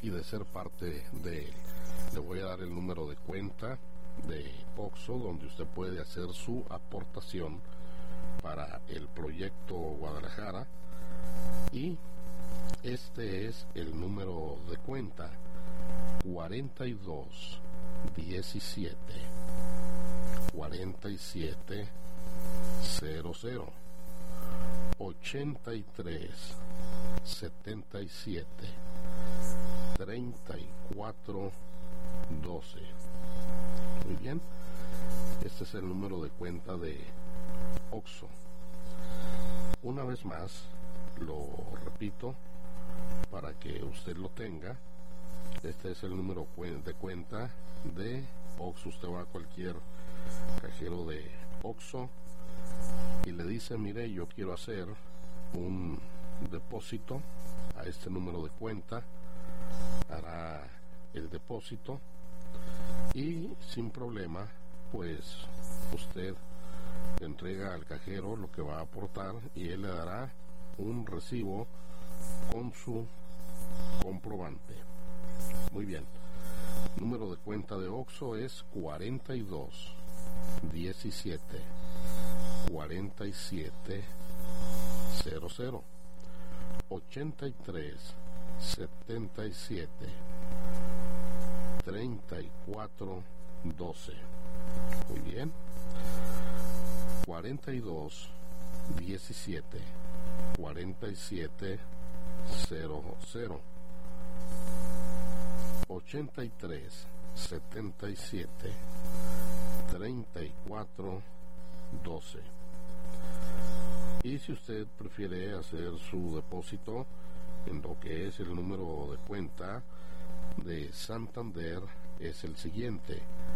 y de ser parte de él. Le voy a dar el número de cuenta de OXXO donde usted puede hacer su aportación para el proyecto Guadalajara, y este es el número de cuenta: 42 17 47 00 83 77 34 12. Muy bien, este es el número de cuenta de OXXO. Una vez más lo repito para que usted lo tenga. Este es el número de cuenta de OXXO. Usted va a cualquier cajero de OXXO y le dice: mire, yo quiero hacer un depósito a este número de cuenta. Hará el depósito y sin problema pues usted le entrega al cajero lo que va a aportar y él le dará un recibo con su comprobante. Muy bien, número de cuenta de OXXO es 42 17 47 00 83 77 34 12. Muy bien, 42 17 47 00 83 77 34 12. Y si usted prefiere hacer su depósito en lo que es el número de cuenta de Santander, es el siguiente: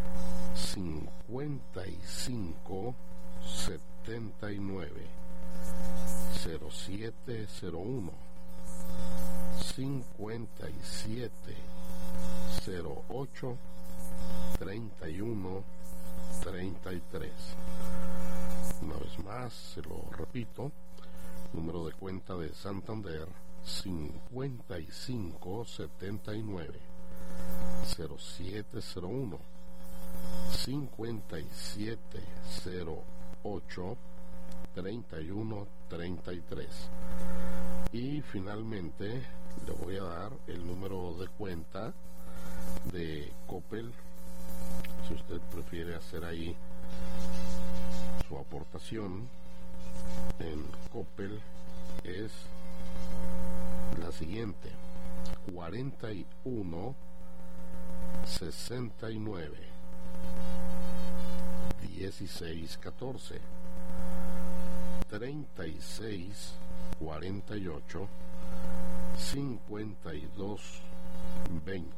55 79 0701 57 08 31 33. Una vez más se lo repito: número de cuenta de Santander, 55 79 0701 57 08 31 33. Y finalmente le voy a dar el número de cuenta de Coppel. Si usted prefiere hacer ahí su aportación en Coppel, es la siguiente: 41 69 16 14 36 48 52 20.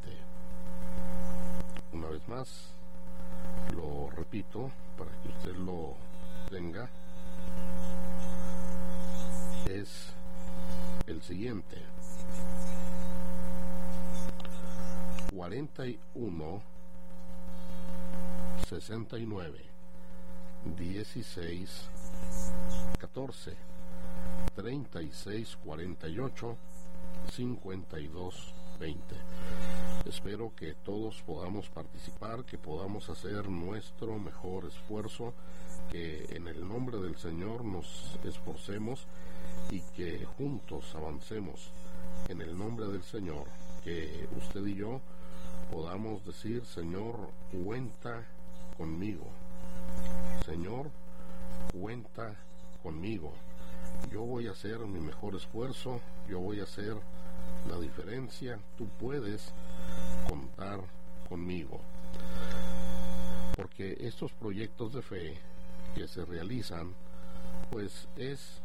Una vez más lo repito para que usted lo tenga: es el siguiente: 41 69 16 14 36 48 52 20. Espero que todos podamos participar, que podamos hacer nuestro mejor esfuerzo, que en el nombre del Señor nos esforcemos y que juntos avancemos en el nombre del Señor, que usted y yo podamos decir: Señor, cuenta conmigo. Señor, cuenta conmigo. Yo voy a hacer mi mejor esfuerzo, yo voy a hacer la diferencia. Tú puedes contar conmigo. Porque estos proyectos de fe que se realizan, pues es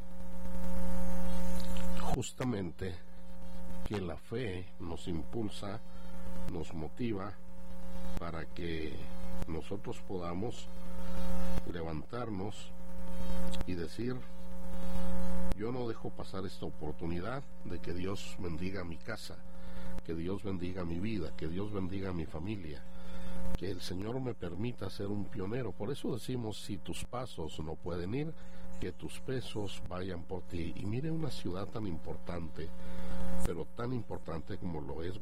justamente que la fe nos impulsa, nos motiva para que nosotros podamos levantarnos y decir: yo no dejo pasar esta oportunidad de que Dios bendiga mi casa, que Dios bendiga mi vida, que Dios bendiga mi familia, que el Señor me permita ser un pionero. Por eso decimos: si tus pasos no pueden ir, que tus pesos vayan por ti. Y mire, una ciudad tan importante, pero tan importante como lo es